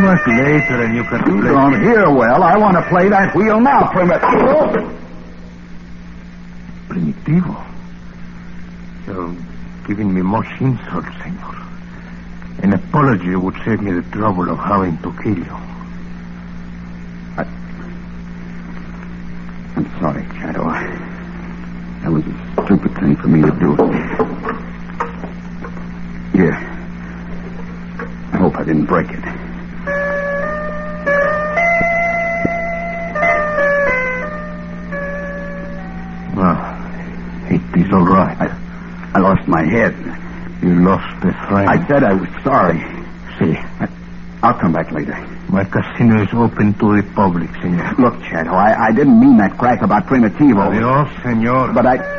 much later and you can You play. don't hear well. I want to play that wheel now, Primitivo. Primitivo? You're giving me much insult, senor. An apology would save me the trouble of having to kill you. I'm sorry, Shadow. That was a stupid thing for me to do. Here. I hope I didn't break it. Well, it is all right. I lost my head. You lost a friend. I said I was sorry. See, I'll come back later. my casino is open to the public, senor. Look, Shadow, I didn't mean that crack about Primitivo. Adios, senor. But I...